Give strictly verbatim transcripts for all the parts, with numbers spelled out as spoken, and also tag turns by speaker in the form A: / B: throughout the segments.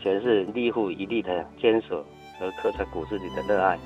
A: 诠释立乎一力的坚守和刻在骨子里的热爱。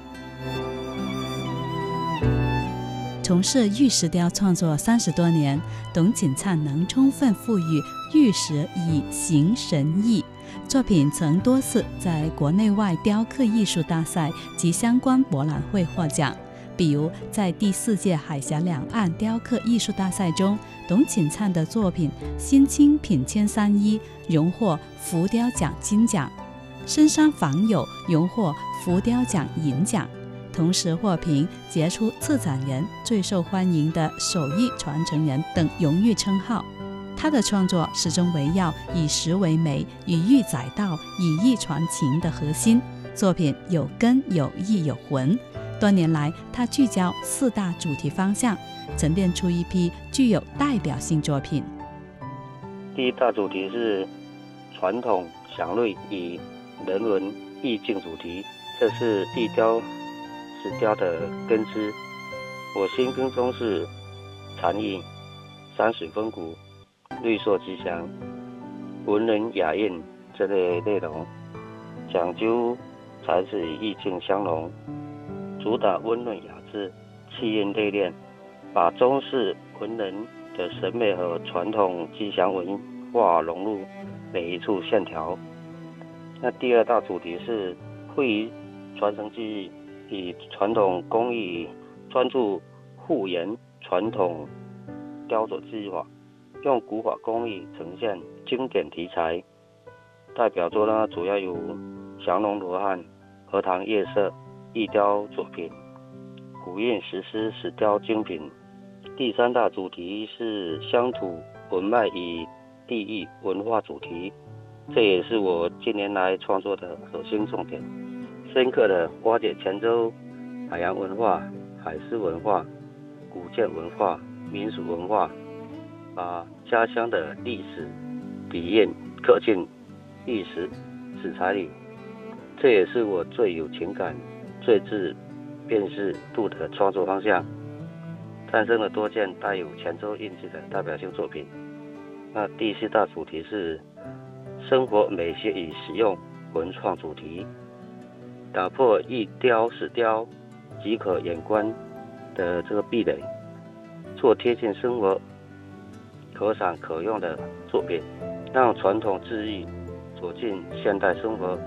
B: 从事玉石雕创作三十多年，董锦灿能充分赋予玉石以形神意，作品曾多次在国内外雕刻艺术大赛及相关博览会获奖。比如在第四届海峡两岸雕刻艺术大赛中，董锦灿的作品《新清品千三一》荣获浮雕奖金奖，《深山访友》荣获浮雕奖银奖，同时获评杰出策展人、最受欢迎的手艺传承人等荣誉称号。他的创作始终围绕以石为媒、以玉载道、以意传情的核心，作品有根、有意、有魂。多年来，他聚焦四大主题方向，沉淀出一批具有代表性作品。
A: 第一大主题是传统祥瑞与人文意境主题，这是地雕石雕的根枝。我心目中是禅意、山水风骨、绿色吉祥、文人雅韵这类内容，讲究材质与意境相融，主打温润雅致、气韵内敛，把中式文人的审美和传统吉祥文化融入每一处线条。那第二大主题是会于传承技艺，以传统工艺专注复原传统雕琢技法，用古法工艺呈现经典题材。代表作呢，主要有降龙罗汉、荷塘月色玉雕作品、古韵石狮石雕精品。第三大主题是乡土文脉与地域文化主题，这也是我近年来创作的核心重点，深刻的挖掘泉州海洋文化、海狮文化、古建文化、民俗文化，把家乡的历史底蕴刻进玉石石材里，这也是我最有情感、最具辨识度的创作方向，诞生了多件带有泉州印记的代表性作品。那第四大主题是生活美学与实用文创主题，打破一雕石雕即可眼观的这个壁垒，做贴近生活、可赏可用的作品，让传统技艺走进现代生活。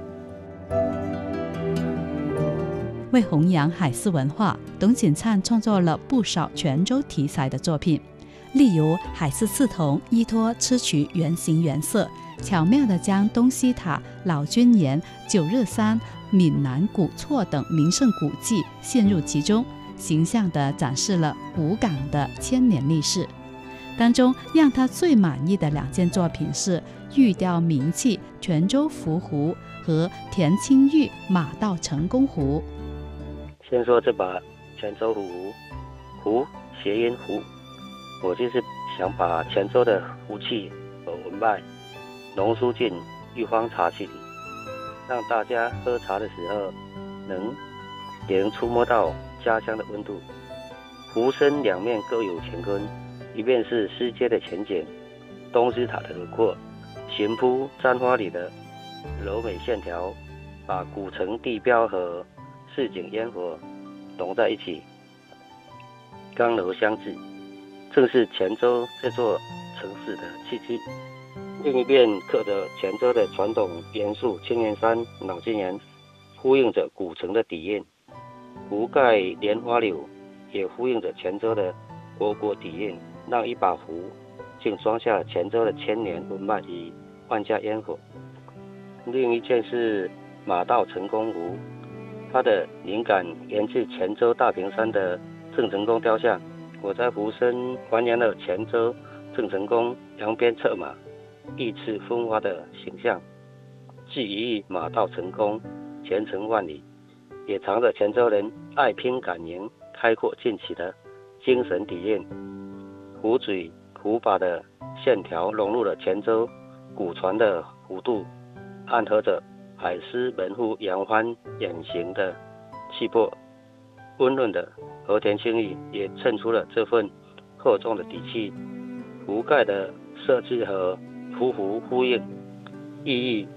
B: 为弘扬海狮文化，董锦灿创作了不少泉州题材的作品，例如海狮刺桐依托砗磲原形原色，巧妙地将东西塔、老君岩、九日山、闽南古厝等名胜古迹陷入其中，形象地展示了武港的千年历史。当中让他最满意的两件作品是玉雕名器泉州福湖和田青玉马道成功壶。
A: 先说这把泉州壶，壶谐音壶，我就是想把泉州的壶气和文脉浓缩进玉方茶器里，让大家喝茶的时候能也能触摸到家乡的温度。壶身两面各有乾坤，一面是世界的前景，东西塔的轮廓，悬铺簪花里的柔美线条，把古城地标和市井烟火融在一起，刚柔相济，正是泉州这座城市的气质。另一边刻着泉州的传统元素青岩山、老君岩，呼应着古城的底蕴。壶盖莲花柳也呼应着泉州的国国底蕴，让一把壶竟装下了泉州的千年文脉与万家烟火。另一件是马道成功壶，它的灵感源自泉州大坪山的郑成功雕像。我在壶身还原了泉州郑成功扬鞭策马、意气风发的形象，既寓意马到成功、前程万里，也藏着泉州人爱拼敢赢、开阔进取的精神底蕴。壶嘴、壶把的线条融入了泉州古传的弧度，暗合着海狮门户扬帆远行的气魄。温润的和田青玉也衬出了这份厚重的底气。壶盖的设计和壶壶呼应，意义